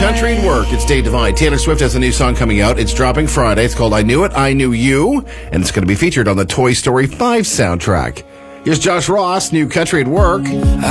Country at Work. It's Dave Divine. Taylor Swift has a new song coming out. It's dropping Friday. It's called I Knew It, I Knew You, and it's going to be featured on the Toy Story 5 soundtrack. Here's Josh Ross, new Country at Work.